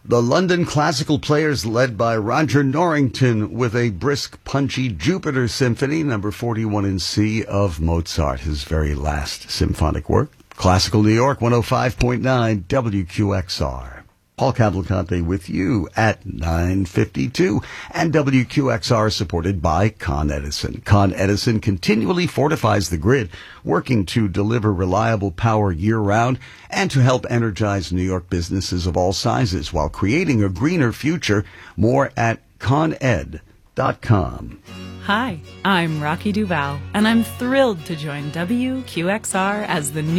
The London Classical Players, led by Roger Norrington, with a brisk, punchy Jupiter Symphony, number 41 in C of Mozart, his very last symphonic work. Classical New York, 105.9 WQXR. Paul Cavalcante with you at 9:52, and WQXR supported by Con Edison. Con Edison continually fortifies the grid, working to deliver reliable power year-round and to help energize New York businesses of all sizes while creating a greener future. More at coned.com. Hi, I'm Rocky Duval, and I'm thrilled to join WQXR as the new